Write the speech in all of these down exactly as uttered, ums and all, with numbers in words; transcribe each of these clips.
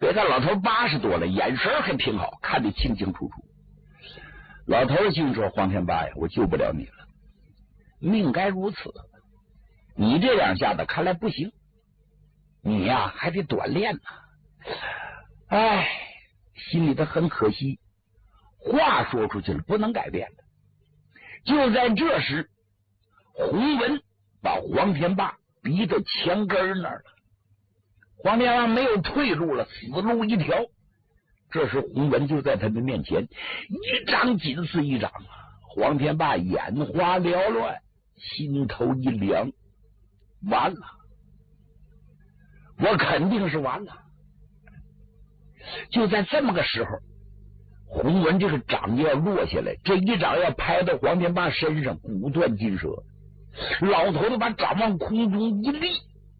别看老头八十多了，眼神还挺好，看得清清楚楚。老头心说：“黄天霸呀，我救不了你了，命该如此。你这两下子看来不行，你呀还得锻炼呢。”哎，心里头很可惜，话说出去了，不能改变了。就在这时，洪文把黄天霸逼到墙根那儿了。黄天霸没有退路了，死路一条。这时洪文就在他的面前，一掌紧似一掌啊！黄天霸眼花缭乱，心头一凉，完了，我肯定是完了。就在这么个时候，洪文这个掌要落下来，这一掌要拍到黄天霸身上，骨断筋折。老头子把掌往空中一立，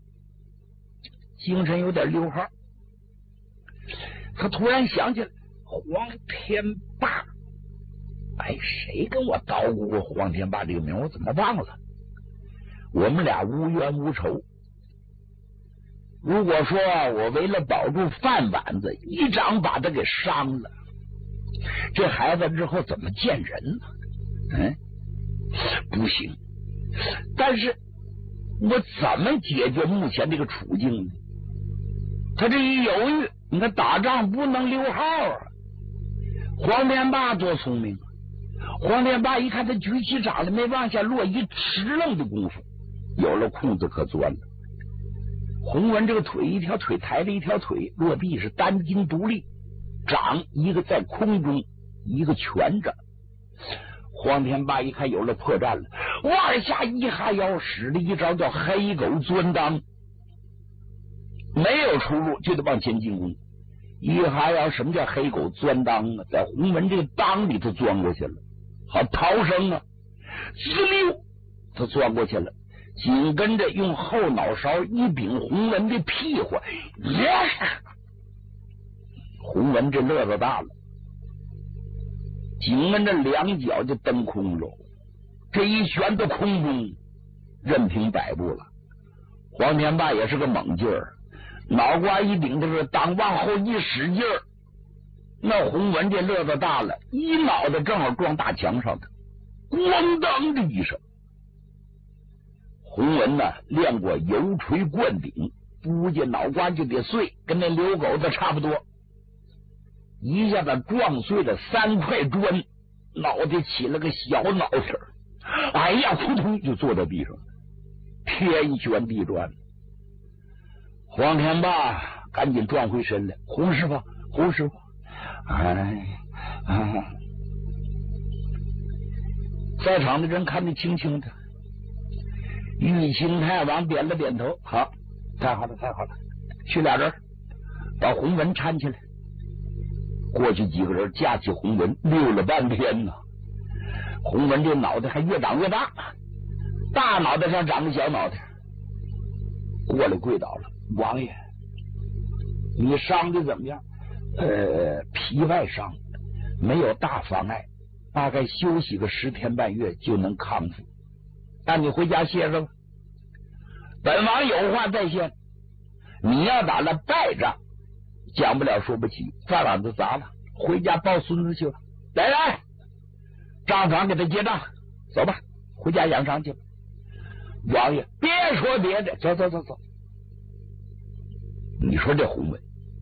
精神有点溜号。他突然想起来，黄天霸，哎，谁跟我捣鼓过黄天霸这个名？我怎么忘了？我们俩无冤无仇。如果说我为了保住饭碗子，一掌把他给伤了，这孩子日后怎么见人呢？嗯，不行。但是我怎么解决目前这个处境呢？他这一犹豫，你看打仗不能溜号啊！黄天霸多聪明啊！黄天霸一看他举起掌来，没往下落，一迟愣的功夫，有了空子可钻了。洪文这个腿一条腿抬着一条腿落地是单筋独立，掌一个在空中，一个蜷着。黄天霸一看有了破绽了，往下一哈腰，使了一招叫黑狗钻裆，没有出路就得往前进攻。一哈腰，什么叫黑狗钻裆啊？在洪文这个裆里头钻过去了，好逃生啊！滋溜，他钻过去了，紧跟着用后脑勺一柄洪文的屁股，耶！洪文这乐子大了，紧跟着两脚就蹬空了，这一旋到空中，任凭摆布了。黄天霸也是个猛劲儿，脑瓜一顶的是当，往后一使劲儿，那洪文这乐子大了，一脑袋正好撞大墙上的，咣当的一声。洪文呢练过油锤灌顶，估计脑瓜就得碎，跟那刘狗子差不多。一下子撞碎了三块砖，脑袋起了个小脑袋，哎呀，扑通就坐在地上，天旋地转。黄天霸赶紧转回身来，洪师傅，洪师傅，哎，哎，在场的人看得清清的。玉清太王点了点头，好，太好了，太好了，去俩人把洪文搀起来。过去几个人架起洪文溜了半天呢，洪文这脑袋还越长越大，大脑袋上长个小脑袋，过来跪倒了，王爷，你伤的怎么样？呃，皮外伤，没有大妨碍，大概休息个十天半月就能康复。那你回家歇着吧。本王有话在先，你要打了败仗，讲不了说不起，饭碗子砸了，回家抱孙子去了。来来，账房给他结账，走吧，回家养伤去吧。王爷，别说别的，走走走走。你说这洪文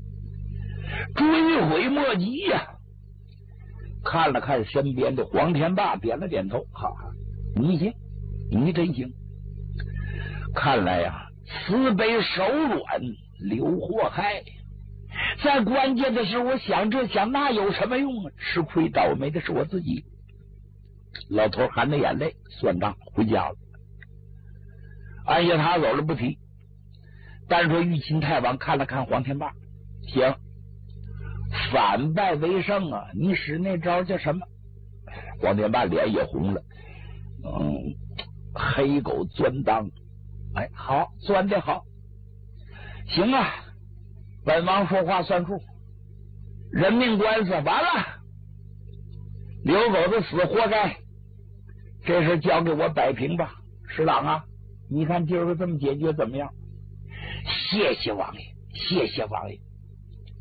追悔莫及呀、啊！看了看身边的黄天霸，点了点头，哈哈，你行，你真行。看来呀、啊，慈悲手软，留祸害。在关键的时候，我想这想那有什么用啊？吃亏倒霉的是我自己。老头含着眼泪算账，回家了。按下他走了不提，单说玉清太王看了看黄天霸，行，反败为胜啊！你使那招叫什么？黄天霸脸也红了，嗯，黑狗钻裆，哎，好，钻的好，行啊，本王说话算数，人命官司完了，刘狗子死活该，这事交给我摆平吧。石朗啊，你看今儿个这么解决怎么样？谢谢王爷，谢谢王爷。